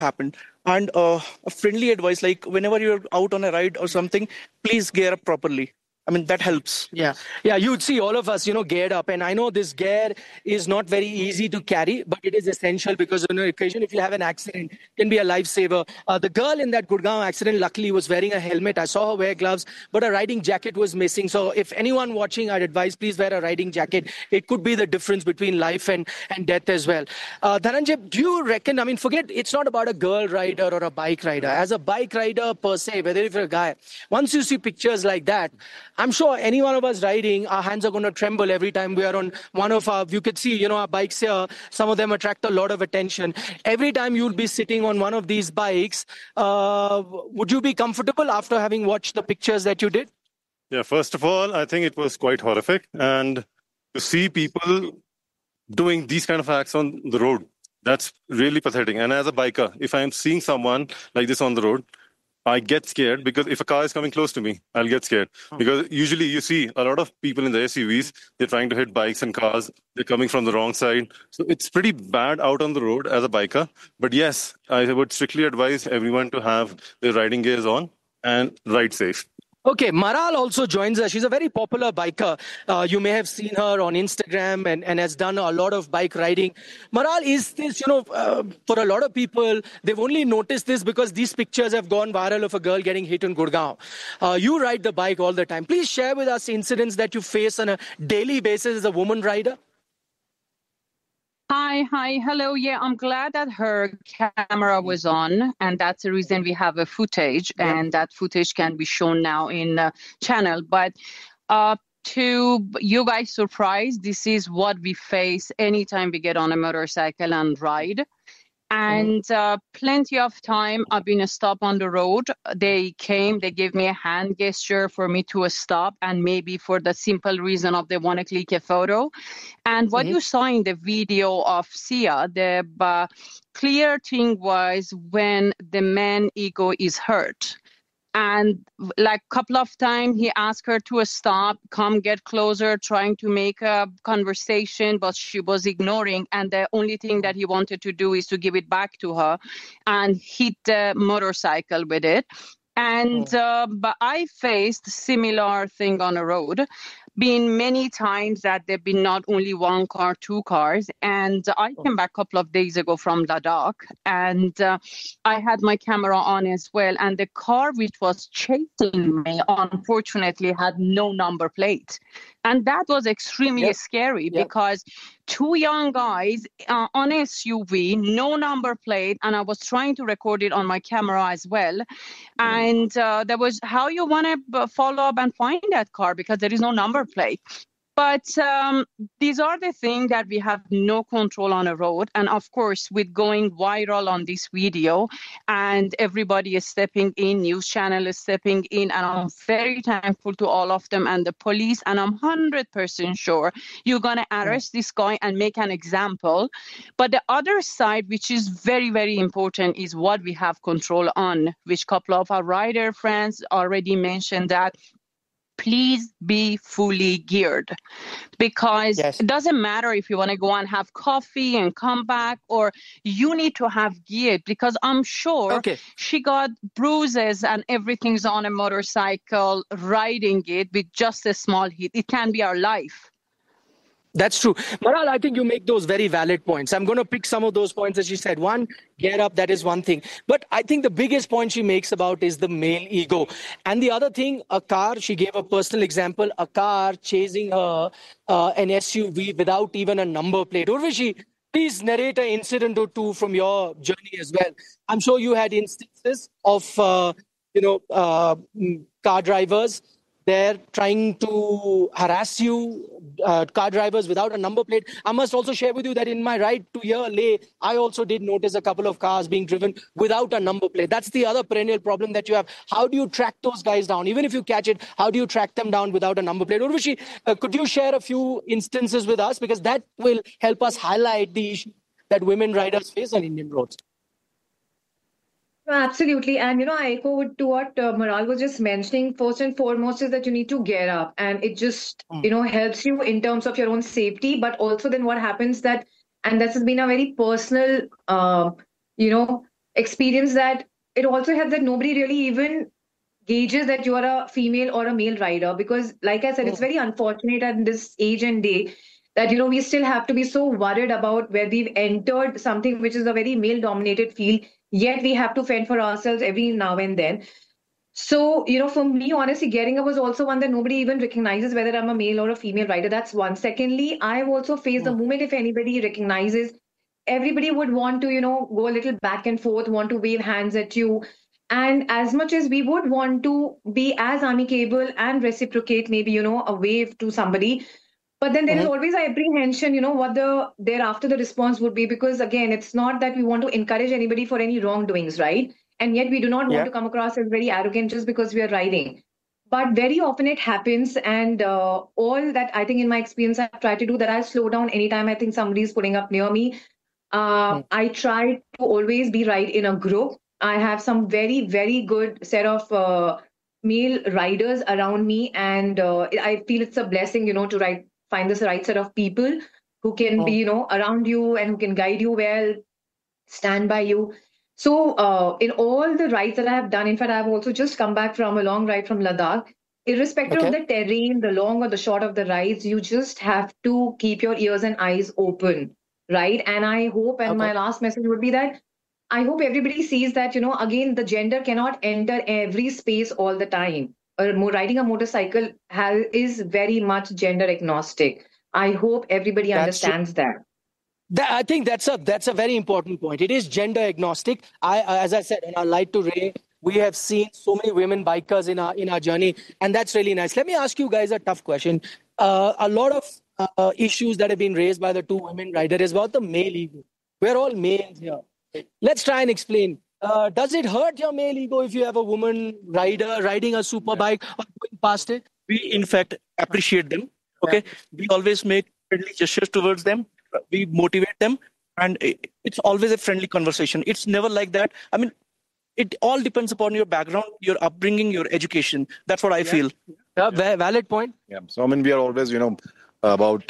happened. And a friendly advice, like whenever you're out on a ride or something, please gear up properly. I mean, that helps. Yeah, yeah, you'd see all of us, geared up. And I know this gear is not very easy to carry, but it is essential because on an occasion, if you have an accident, it can be a lifesaver. The girl in that Gurgaon accident, luckily, was wearing a helmet. I saw her wear gloves, but a riding jacket was missing. So if anyone watching, I'd advise, please wear a riding jacket. It could be the difference between life and death as well. Dhananjay, do you reckon, I mean, forget, it's not about a girl rider or a bike rider. As a bike rider per se, whether if you're a guy, once you see pictures like that, I'm sure any one of us riding, our hands are going to tremble every time we are on one of our, you could see, our bikes here, some of them attract a lot of attention. Every time you'll be sitting on one of these bikes, would you be comfortable after having watched the pictures that you did? Yeah, first of all, I think it was quite horrific. And to see people doing these kind of acts on the road, that's really pathetic. And as a biker, if I'm seeing someone like this on the road, I get scared because if a car is coming close to me, I'll get scared. Because usually you see a lot of people in the SUVs, they're trying to hit bikes and cars. They're coming from the wrong side. So it's pretty bad out on the road as a biker. But yes, I would strictly advise everyone to have their riding gears on and ride safe. Okay, Maral also joins us. She's a very popular biker. You may have seen her on Instagram and has done a lot of bike riding. Maral, is this, for a lot of people, they've only noticed this because these pictures have gone viral of a girl getting hit in Gurgaon. You ride the bike all the time. Please share with us incidents that you face on a daily basis as a woman rider. Hi, hello. Yeah, I'm glad that her camera was on, and that's the reason we have a footage, and that footage can be shown now in the channel. But to you guys' surprise, this is what we face anytime we get on a motorcycle and ride. And plenty of time I've been stopped on the road. They came, they gave me a hand gesture for me to stop, and maybe for the simple reason of they want to click a photo. And what you saw in the video of Sia, the clear thing was when the man ego is hurt. And like a couple of times, he asked her to stop, come get closer, trying to make a conversation, but she was ignoring. And the only thing that he wanted to do is to give it back to her and hit the motorcycle with it. And but I faced similar thing on the road. Been many times that there've been not only one car, two cars. And I came back a couple of days ago from Ladakh, and I had my camera on as well. And the car which was chasing me, unfortunately, had no number plate. And that was extremely scary because two young guys on SUV, no number plate, and I was trying to record it on my camera as well. And there was how you want to follow up and find that car because there is no number plate. But these are the things that we have no control on the road. And of course, with going viral on this video and everybody is stepping in, news channel is stepping in, and I'm very thankful to all of them and the police. And I'm 100% sure you're going to arrest this guy and make an example. But the other side, which is very, very important, is what we have control on, which a couple of our rider friends already mentioned that. Please be fully geared because it doesn't matter if you want to go and have coffee and come back, or you need to have gear because I'm sure she got bruises and everything's on a motorcycle riding it with just a small hit. It can be our life. That's true. Maral, I think you make those very valid points. I'm going to pick some of those points that she said. One, gear up, that is one thing. But I think the biggest point she makes about is the male ego. And the other thing, a car, she gave a personal example, a car chasing her, an SUV without even a number plate. Urvashi, please narrate an incident or two from your journey as well. I'm sure you had instances of, car drivers. They're trying to harass you, car drivers without a number plate. I must also share with you that in my ride to here, Leh, I also did notice a couple of cars being driven without a number plate. That's the other perennial problem that you have. How do you track those guys down? Even if you catch it, how do you track them down without a number plate? Urvashi, could you share a few instances with us? Because that will help us highlight the issue that women riders face on Indian roads. Absolutely. And, I echo to what Maral was just mentioning. First and foremost is that you need to gear up, and it just, helps you in terms of your own safety. But also then what happens that, and this has been a very personal, experience that it also helps that nobody really even gauges that you are a female or a male rider, because like I said, it's very unfortunate at this age and day that we still have to be so worried about where we've entered something which is a very male dominated field, yet we have to fend for ourselves every now and then. So, for me, honestly, gearing up was also one that nobody even recognizes whether I'm a male or a female rider. That's one. Secondly, I've also faced the moment if anybody recognizes, everybody would want to, go a little back and forth, want to wave hands at you. And as much as we would want to be as amicable and reciprocate, maybe, a wave to somebody, but then there is always a apprehension, what thereafter the response would be, because again, it's not that we want to encourage anybody for any wrongdoings, right? And yet we do not want to come across as very arrogant just because we are riding. But very often it happens, and all that I think in my experience I've tried to do, that I'll slow down anytime I think somebody is pulling up near me. I try to always be right in a group. I have some very, very good set of male riders around me, and I feel it's a blessing, to find this right set of people who can be, around you and who can guide you well, stand by you. So in all the rides that I have done, in fact, I've also just come back from a long ride from Ladakh. Irrespective of the terrain, the long or the short of the rides, you just have to keep your ears and eyes open, right? And I hope, and my last message would be that I hope everybody sees that, again, the gender cannot enter every space all the time. Riding a motorcycle is very much gender agnostic. I hope everybody understands that. I think that's a very important point. It is gender agnostic. As I said, on our Light to Ray, we have seen so many women bikers in our journey, and that's really nice. Let me ask you guys a tough question. A lot of issues that have been raised by the two women riders is about the male ego. We're all males here. Let's try and explain. Does it hurt your male ego if you have a woman rider riding a super bike or going past it? We, in fact, appreciate them. Okay. We always make friendly gestures towards them. We motivate them. And it's always a friendly conversation. It's never like that. I mean, it all depends upon your background, your upbringing, your education. That's what I feel. Valid point. Yeah. So, I mean, we are always, about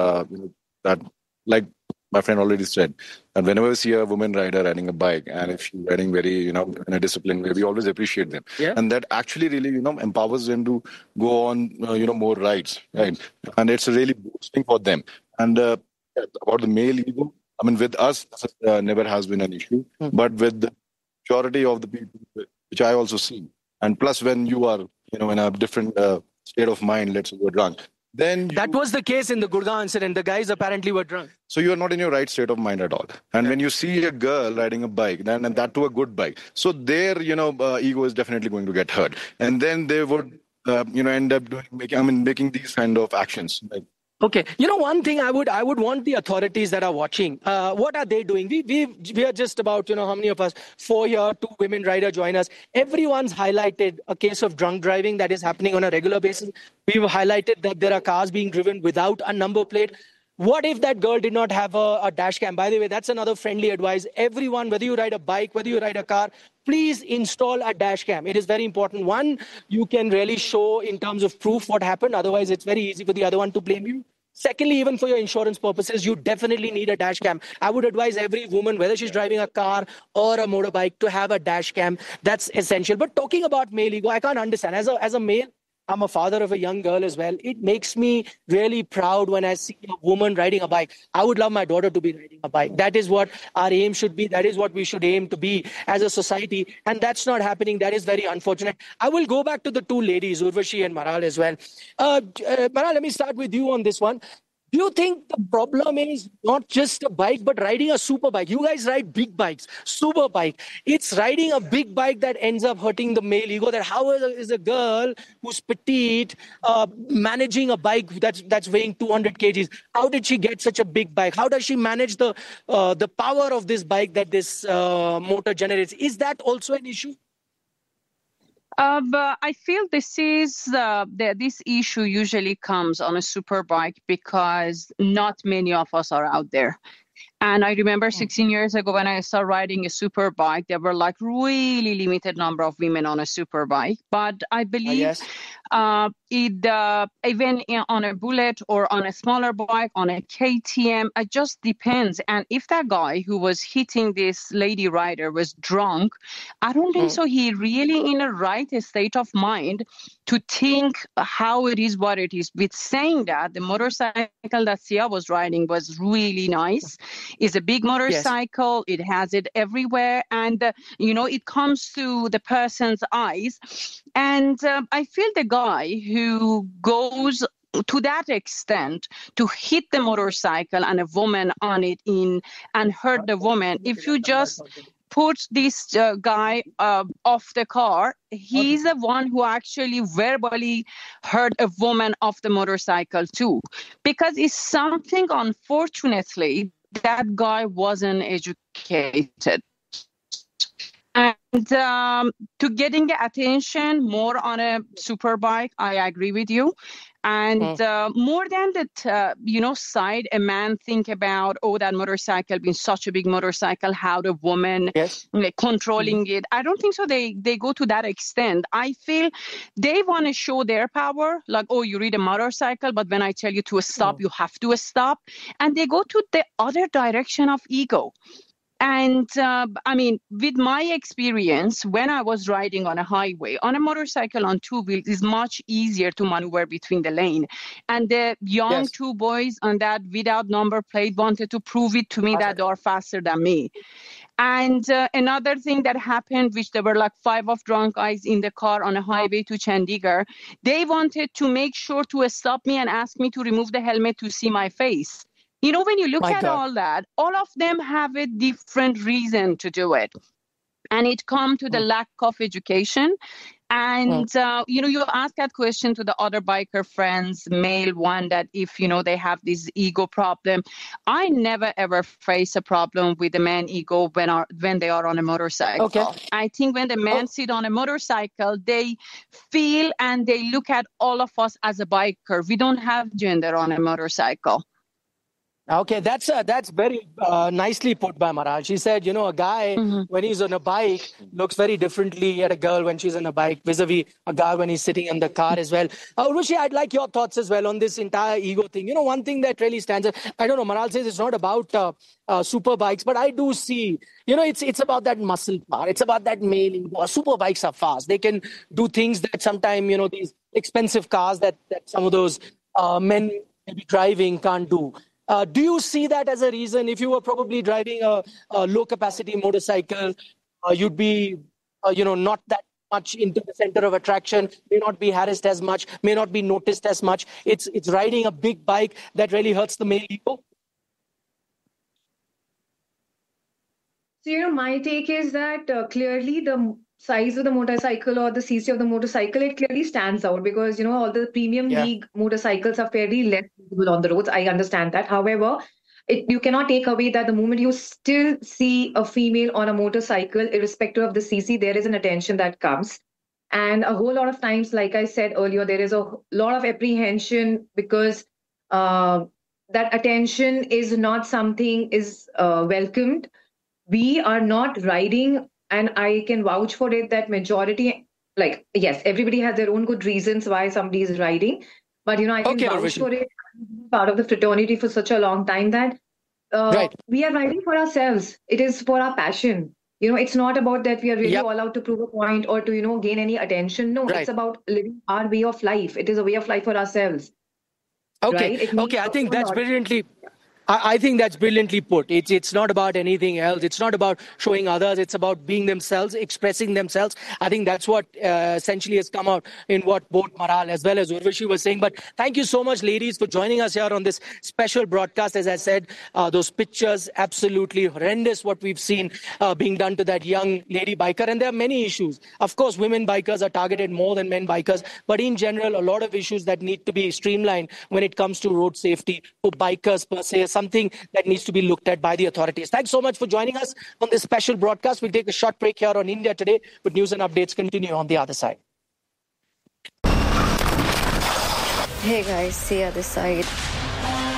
that, like my friend already said, and whenever we see a woman rider riding a bike, and if she's riding very, in a disciplined way, we always appreciate them. Yeah. And that actually really, empowers them to go on, more rides, right? And it's really boosting for them. And about the male ego, I mean, with us, never has been an issue, but with the majority of the people, which I also see, and plus when you are, in a different state of mind, let's say you're drunk, then that was the case in the Gurgaon incident. The guys apparently were drunk. So you are not in your right state of mind at all. And when you see a girl riding a bike, and that to a good bike, so their ego is definitely going to get hurt, and then they would end up making these kind of actions. Okay, one thing I would want the authorities that are watching. What are they doing? We are just about how many of us? 4 here, 2 women rider join us. Everyone's highlighted a case of drunk driving that is happening on a regular basis. We've highlighted that there are cars being driven without a number plate. What if that girl did not have a dash cam? By the way, that's another friendly advice. Everyone, whether you ride a bike, whether you ride a car, please install a dash cam. It is very important. One, you can really show in terms of proof what happened. Otherwise, it's very easy for the other one to blame you. Secondly, even for your insurance purposes, you definitely need a dash cam. I would advise every woman, whether she's driving a car or a motorbike, to have a dash cam. That's essential. But talking about male ego, I can't understand. As a male, I'm a father of a young girl as well. It makes me really proud when I see a woman riding a bike. I would love my daughter to be riding a bike. That is what our aim should be. That is what we should aim to be as a society. And that's not happening. That is very unfortunate. I will go back to the two ladies, Urvashi and Maral as well. Maral, let me start with you on this one. Do you think the problem is not just a bike, but riding a super bike? You guys ride big bikes, super bike. It's riding a big bike that ends up hurting the male ego. That how is a girl who's petite managing a bike that's weighing 200 kgs? How did she get such a big bike? How does she manage the power of this bike that this motor generates? Is that also an issue? But I feel this issue usually comes on a super bike because not many of us are out there. And I remember 16 years ago when I started riding a super bike, there were like really limited number of women on a super bike. But I believe even on a bullet or on a smaller bike, on a KTM, it just depends. And if that guy who was hitting this lady rider was drunk, I don't think so he really in a right state of mind to think how it is, what it is. With saying that, the motorcycle that Sia was riding was really nice. It's a big motorcycle. Yes. It has it everywhere. And, it comes to the person's eyes. And I feel the guy who goes to that extent to hit the motorcycle and a woman on it and hurt the woman, if you just put this guy off the car, he's the one who actually verbally hurt a woman off the motorcycle too. Because it's something, unfortunately, that guy wasn't educated. And to getting the attention more on a super bike, I agree with you. And more than that, side, a man think about, that motorcycle being such a big motorcycle, how the woman controlling it. I don't think so. They go to that extent. I feel they want to show their power, like, you read a motorcycle, but when I tell you to stop, you have to stop. And they go to the other direction of ego. And with my experience, when I was riding on a highway, on a motorcycle on two wheels is much easier to maneuver between the lane. And the young two boys on that without number plate wanted to prove it to me that they are faster than me. And another thing that happened, which there were like 5 of drunk guys in the car on a highway to Chandigarh, they wanted to make sure to stop me and ask me to remove the helmet to see my face. When you look at all that, all of them have a different reason to do it. And it comes to the lack of education. And, you ask that question to the other biker friends, male one, that if, they have this ego problem. I never, ever face a problem with the man ego when they are on a motorcycle. Okay. I think when the men sit on a motorcycle, they feel and they look at all of us as a biker. We don't have gender on a motorcycle. Okay, that's very nicely put by Maharaj. She said, a guy when he's on a bike looks very differently at a girl when she's on a bike vis-a-vis a guy when he's sitting in the car as well. Urvashi, I'd like your thoughts as well on this entire ego thing. One thing that really stands out, I don't know, Maharaj says it's not about super bikes, but I do see, it's about that muscle power. It's about that male ego. Super bikes are fast. They can do things that sometimes, these expensive cars that some of those men maybe driving can't do. Do you see that as a reason? If you were probably driving a low-capacity motorcycle, you'd be, not that much into the center of attraction, may not be harassed as much, may not be noticed as much. It's riding a big bike that really hurts the male ego. So, my take is that clearly the size of the motorcycle or the cc of the motorcycle, it clearly stands out because, all the premium league motorcycles are fairly less visible on the roads. I understand that. However, you cannot take away that the moment you still see a female on a motorcycle, irrespective of the cc, there is an attention that comes. And a whole lot of times, like I said earlier, there is a lot of apprehension because that attention is not something is welcomed. We are not riding, and I can vouch for it that majority, yes, everybody has their own good reasons why somebody is riding. But, I can vouch for it, part of the fraternity for such a long time that we are riding for ourselves. It is for our passion. It's not about that we are really all out to prove a point or to, gain any attention. No, it's about living our way of life. It is a way of life for ourselves. Okay, okay, I think that's brilliantly... I think that's brilliantly put. It's not about anything else. It's not about showing others. It's about being themselves, expressing themselves. I think that's what essentially has come out in what both Maral as well as Urvashi was saying. But thank you so much, ladies, for joining us here on this special broadcast. As I said, those pictures, absolutely horrendous what we've seen being done to that young lady biker. And there are many issues. Of course, women bikers are targeted more than men bikers. But in general, a lot of issues that need to be streamlined when it comes to road safety for bikers per se. Something that needs to be looked at by the authorities. Thanks so much for joining us on this special broadcast. We'll take a short break here on India Today, but news and updates continue on the other side. Hey guys, see you other side.